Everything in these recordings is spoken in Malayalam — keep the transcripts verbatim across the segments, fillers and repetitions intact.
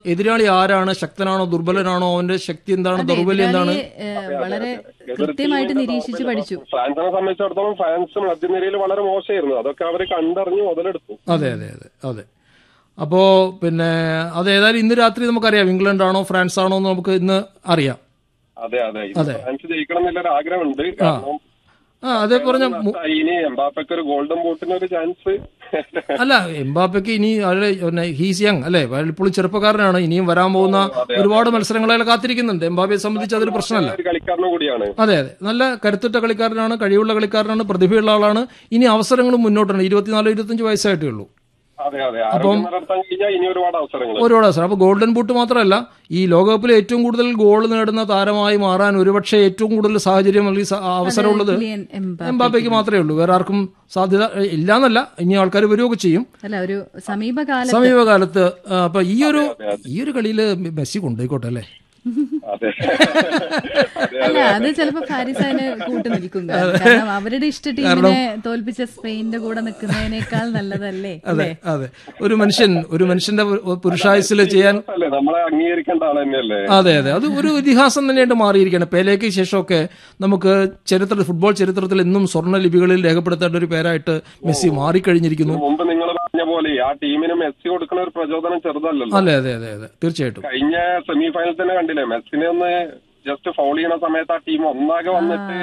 എതിരാളി ആരാണ്, ശക്തനാണോ ദുർബലനാണോ, അവന്റെ ശക്തി എന്താണ്, ദൗർബല്യം എന്താണ്, വളരെ കൃത്യമായിട്ട് നിരീക്ഷിച്ച് പഠിച്ചു. ഫ്രാൻസിനെ സംബന്ധിച്ചിടത്തോളം ഫ്രാൻസ് മധ്യനിരയിൽ വളരെ മോശമായിരുന്നു. അതൊക്കെ അവർ കണ്ടറിഞ്ഞ് മുതലെടുത്തു. അതെ അതെ അതെ അതെ അപ്പോ പിന്നെ അത് ഏതായാലും ഇന്ന് രാത്രി നമുക്കറിയാം ഇംഗ്ലണ്ട് ആണോ ഫ്രാൻസ് ആണോ എന്ന് നമുക്ക് ഇന്ന് അറിയാം. അതെ അതെ ഫ്രാൻസ് ജയിക്കണം എന്നുള്ളൊരു ആഗ്രഹമുണ്ട്. കാരണം ആ അതേ പറഞ്ഞ ഇനി എംബാപ്പയ്ക്ക് ഒരു ഗോൾഡൻ ബൂട്ടിന് ഒരു ചാൻസ്. അല്ല, എംബാപ്പയ്ക്ക് ഇനി ഹീസ് യങ് അല്ലേ, ഇപ്പോഴും ചെറുപ്പക്കാരനാണ്. ഇനിയും വരാൻ പോകുന്ന ഒരുപാട് മത്സരങ്ങളെ കാത്തിരിക്കുന്നുണ്ട്. എംബാപ്പയെ സംബന്ധിച്ച് അതൊരു പ്രശ്നമല്ല. കളിക്കാരനും കൂടിയാണ്. അതെ അതെ നല്ല കരുത്തുറ്റ കളിക്കാരനാണ്, കഴിവുള്ള കളിക്കാരനാണ്, പ്രതിഭയുള്ള ആളാണ്. ഇനി അവസരങ്ങളും മുന്നോട്ടുണ്ട്. ഇരുപത്തിനാല് ഇരുപത്തിയഞ്ച് വയസ്സായിട്ടേ ഉള്ളൂ. അപ്പം ഒരുപാട് അവസരങ്ങൾ ഒരുപാട് അവസരം. അപ്പൊ ഗോൾഡൻ ബൂട്ട് മാത്രമല്ല, ഈ ലോകകപ്പിൽ ഏറ്റവും കൂടുതൽ ഗോൾ നേടുന്ന താരമായി മാറാൻ ഒരുപക്ഷെ ഏറ്റവും കൂടുതൽ സാഹചര്യം അല്ലെങ്കിൽ അവസരമുള്ളത് എംബാപ്പയ്ക്ക് മാത്രമേ ഉള്ളൂ. വേറെ ആർക്കും സാധ്യത ഇല്ലാന്നല്ല, ഇനി ആൾക്കാർ വരികയൊക്കെ ചെയ്യും സമീപകാലത്ത് സമീപകാലത്ത് അപ്പൊ ഈ ഒരു ഈ ഒരു കളിയില് മെസ്സി കൊണ്ടുപോയിക്കോട്ടെ അല്ലേ. അല്ല, അത് ചിലപ്പോ ഫാരിസിന് കൂട്ടു നിൽക്കും. കാരണം അവരുടെ ഇഷ്ട ടീമിനെ തോൽപ്പിച്ച സ്പെയിനിന്റെ കൂടെ നിൽക്കുന്നതിനേക്കാൾ നല്ലതല്ലേ. അതെ അതെ ഒരു മനുഷ്യൻ ഒരു മനുഷ്യന്റെ പുരുഷായുസിൽ ചെയ്യാൻ നമ്മളെ അംഗീകരിക്കേണ്ട ആൾ തന്നെയല്ലേ. അതെ അതെ അത് ഒരു ഇതിഹാസം തന്നെയായിട്ട് മാറിയിരിക്കുകയാണ്. പേലേക്ക് ശേഷമൊക്കെ നമുക്ക് ചരിത്രത്തിൽ ഫുട്ബോൾ ചരിത്രത്തിൽ എന്നും സ്വർണ്ണ ലിപികളിൽ രേഖപ്പെടുത്തേണ്ട ഒരു പേരായിട്ട് മെസ്സി മാറിക്കഴിഞ്ഞിരിക്കുന്നു. മുമ്പ് നിങ്ങൾ പറഞ്ഞ പോലെ ആ ടീമിന് മെസ്സി കൊടുക്കുന്ന ഒരു പ്രചോദനം ചെറുതല്ലല്ലോ. അതെ അതെ അതെ അതെ തീർച്ചയായിട്ടും. കഴിഞ്ഞ സെമി ഫൈനൽ തന്നെ കണ്ടില്ലേ, മെസ്സിനെ ഒന്ന് ജസ്റ്റ് ഫൗൾ ചെയ്യുന്ന സമയത്ത് ആ ടീം ഒന്നാകെ വന്നിട്ട്.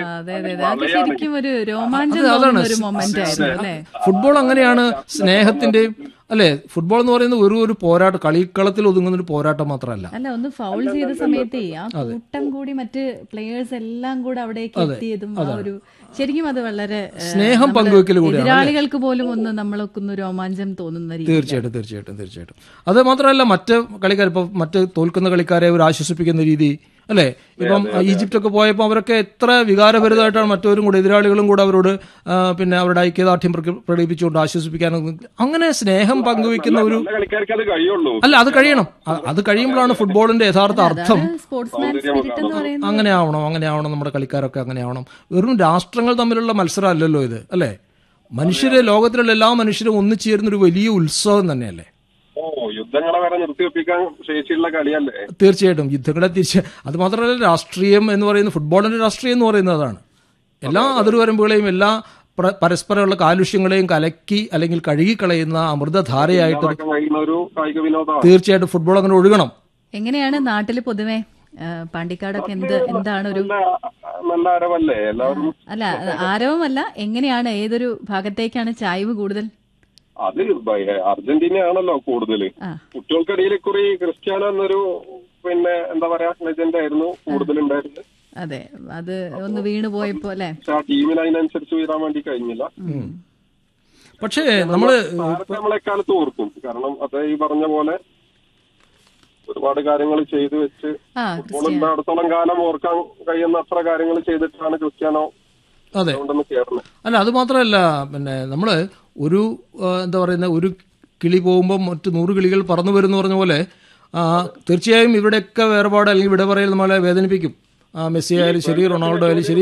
ഫുട്ബോൾ അങ്ങനെയാണ്, സ്നേഹത്തിന്റെയും അല്ലെ. ഫുട്ബോൾ എന്ന് പറയുന്നത് ഒരു ഒരു പോരാട്ടം, കളിക്കളത്തിൽ ഒതുങ്ങുന്ന ഒരു പോരാട്ടം മാത്രമല്ല. അല്ല, ഒന്ന് ഫൗൾ ചെയ്ത സമയത്ത് ആ കൂട്ടം കൂടി മറ്റ് പ്ലേയേഴ്സ് എല്ലാം കൂടെ അവിടേക്ക് എത്തിയതും ആ ഒരു ശരിക്കും അത് വളരെ സ്നേഹം പങ്കുവെക്കൽ കൂടി, എതിരാളികൾക്ക് പോലും ഒന്ന് നമ്മളൊക്കെ ഒന്ന് രോമാഞ്ചം തോന്നുന്ന രീതി. തീർച്ചയായിട്ടും തീർച്ചയായിട്ടും തീർച്ചയായിട്ടും അത് മാത്രമല്ല, മറ്റ് കളിക്കാർ ഇപ്പൊ മറ്റ് തോൽക്കുന്ന കളിക്കാരെ അവർ ആശ്വസിപ്പിക്കുന്ന രീതി അല്ലെ. ഇപ്പം ഈജിപ്റ്റൊക്കെ പോയപ്പോൾ അവരൊക്കെ എത്ര വികാരഭരിതമായിട്ടാണ് മറ്റവരും കൂടെ എതിരാളികളും കൂടെ അവരോട് പിന്നെ അവരുടെ ഐക്യദാർഢ്യം പ്രകടിപ്പിച്ചുകൊണ്ട് ആശ്വസിപ്പിക്കാനും അങ്ങനെ സ്നേഹം പങ്കുവെക്കുന്ന ഒരു അല്ല അത് കഴിയണം. അത് കഴിയുമ്പോഴാണ് ഫുട്ബോളിന്റെ യഥാർത്ഥ അർത്ഥം. അങ്ങനെ ആവണം അങ്ങനെ ആവണം നമ്മുടെ കളിക്കാരൊക്കെ അങ്ങനെ ആവണം. വെറും രാഷ്ട്രങ്ങൾ തമ്മിലുള്ള മത്സരം അല്ലല്ലോ ഇത് അല്ലെ. മനുഷ്യരെ, ലോകത്തിലുള്ള എല്ലാ മനുഷ്യരും ഒന്നിച്ചേരുന്ന ഒരു വലിയ ഉത്സവം തന്നെയല്ലേ. യുദ്ധങ്ങളെ വരെ നിർത്തിവെപ്പിക്കാൻ ശേഷിയുള്ള കളിയല്ലേ. തീർച്ചയായിട്ടും യുദ്ധങ്ങളെ തിരിച്ച്. അത് മാത്രമല്ല, രാഷ്ട്രീയം എന്ന് പറയുന്നത്, ഫുട്ബോളിന്റെ രാഷ്ട്രീയം എന്ന് പറയുന്നത് അതാണ്. എല്ലാ അതിർവരമ്പുകളെയും എല്ലാ പരസ്പരമുള്ള കാലുഷ്യങ്ങളെയും കലക്കി അല്ലെങ്കിൽ കഴുകിക്കളയുന്ന അമൃതധാരയായിട്ട് തീർച്ചയായിട്ടും ഫുട്ബോൾ അങ്ങനെ ഒഴുകണം. എങ്ങനെയാണ് നാട്ടില് പൊതുവെ പാണ്ടിക്കാടൊക്കെ എന്ത് എന്താണ് ഒരു നല്ല ആരവല്ലേ എല്ലാവരും? അല്ല, ആരവമല്ല, എങ്ങനെയാണ് ഏതൊരു ഭാഗത്തേക്കാണ് ചായ്വ് കൂടുതൽ? അത് അർജന്റീനയാണല്ലോ കൂടുതൽ. കുട്ടികൾക്കിടയിൽ കുറി ക്രിസ്ത്യാനോ എന്നൊരു പിന്നെ എന്താ പറയാ ലെജൻഡ് ആയിരുന്നു കൂടുതലുണ്ടായിരുന്നത്. അതെ, അത് ഒന്ന് വീണു പോയപ്പോ അല്ലെ ആ ടീമിന് അതിനനുസരിച്ച് വീഴാൻ വേണ്ടി കഴിഞ്ഞില്ല. പക്ഷേ നമ്മള് നമ്മളെ കാലത്ത് ഓർക്കും. കാരണം അത് ഈ പറഞ്ഞ പോലെ ഒരുപാട് കാര്യങ്ങൾ ചെയ്തു വെച്ച് ഫുട്ബോളിന്റെ അടുത്തോളം കാലം ഓർക്കാൻ കഴിയുന്ന അത്ര കാര്യങ്ങൾ ചെയ്തിട്ടാണ് ക്രിസ്ത്യാനോ. അതെ, അല്ല അത് മാത്രമല്ല, പിന്നെ നമ്മള് ഒരു എന്താ പറയുന്ന ഒരു കിളി പോകുമ്പോൾ മറ്റു നൂറ് കിളികൾ പറന്നു വരുന്ന പറഞ്ഞ പോലെ തീർച്ചയായും ഇവിടെയൊക്കെ വേർപാട് അല്ലെങ്കിൽ ഇവിടെ പറയൽ നമ്മളെ വേദനിപ്പിക്കും. മെസ്സി ആയാലും ശരി, റൊണാൾഡോ ആയാലും ശരി.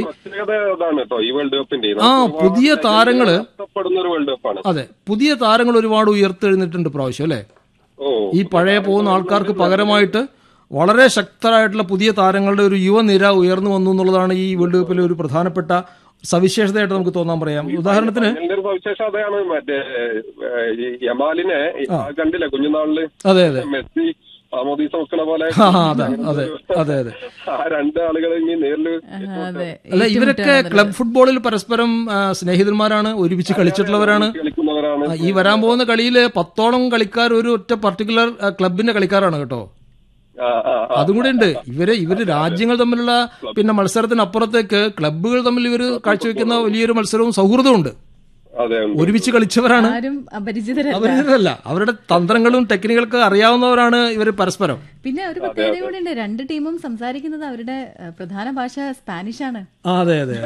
ആ പുതിയ താരങ്ങള് അതെ പുതിയ താരങ്ങൾ ഒരുപാട് ഉയർത്തെഴുന്നിട്ടുണ്ട് പ്രാവശ്യം അല്ലെ. ഈ പഴയ പോകുന്ന ആൾക്കാർക്ക് പകരമായിട്ട് വളരെ ശക്തരായിട്ടുള്ള പുതിയ താരങ്ങളുടെ ഒരു യുവനിര ഉയർന്നു വന്നു എന്നുള്ളതാണ് ഈ വേൾഡ് കപ്പിലെ ഒരു പ്രധാനപ്പെട്ട സവിശേഷതയായിട്ട് നമുക്ക് തോന്നാൻ പറയാം. ഉദാഹരണത്തിന് സവിശേഷതയാണ് മറ്റേ യമാലിനെ കണ്ടില്ലേ കുഞ്ഞുനാളില്. അതെ അതെ മെസ്സി ആമോദീസ വെക്കണ പോലെ അതെ അതെ അതെ ആ രണ്ട് ആളുകൾ ഇനി നേരില്. അല്ല, ഇവരൊക്കെ ക്ലബ് ഫുട്ബോളിൽ പരസ്പരം സ്നേഹിതന്മാരാണ്, ഒരുമിച്ച് കളിച്ചിട്ടുള്ളവരാണ്. ഈ വരാൻ പോകുന്ന കളിയില് പത്തോളം കളിക്കാർ ഒരു ഒറ്റ പർട്ടിക്കുലർ ക്ലബിന്റെ കളിക്കാരാണ് കേട്ടോ. അതും കൂടെ ഉണ്ട്. ഇവര് ഇവര് രാജ്യങ്ങൾ തമ്മിലുള്ള പിന്നെ മത്സരത്തിനപ്പുറത്തേക്ക് ക്ലബ്ബുകൾ തമ്മിൽ ഇവര് കാഴ്ചവെക്കുന്ന വലിയൊരു മത്സരവും സൗഹൃദവും ഉണ്ട്. ഒരുമിച്ച് കളിച്ചവരാണ്, അപരിചിതരല്ല. അവരുടെ തന്ത്രങ്ങളും ടെക്നിക്കൊക്കെ അറിയാവുന്നവരാണ് ഇവർ പരസ്പരം. പിന്നെ ഒരു പ്രത്യേകത കൂടെ ഉണ്ട്, രണ്ട് ടീമും സംസാരിക്കുന്നത് അവരുടെ പ്രധാന ഭാഷ സ്പാനിഷ് ആണ്. അതെ അതെ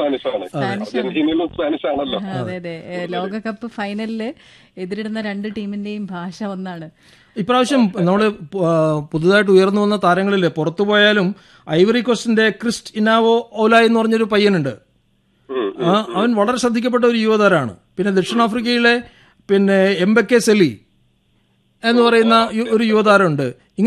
അതെ അതെ ലോകകപ്പ് ഫൈനലില് എതിരിടുന്ന രണ്ട് ടീമിന്റെയും ഭാഷ ഒന്നാണ്. ഇപ്രാവശ്യം നമ്മള് പുതുതായിട്ട് ഉയർന്നു വന്ന താരങ്ങളില് പുറത്തു പോയാലും ഐവറി കോസ്റ്റിന്റെ ക്രിസ്റ്റ് ഇനാവോ ഓല എന്ന് പറഞ്ഞൊരു പയ്യനുണ്ട്. അവൻ വളരെ ശ്രദ്ധിക്കപ്പെട്ട ഒരു യുവതാരാണ്. പിന്നെ ദക്ഷിണാഫ്രിക്കയിലെ പിന്നെ എംബക്കെ സെലി എന്ന് പറയുന്ന ഒരു യുവതാരമുണ്ട്.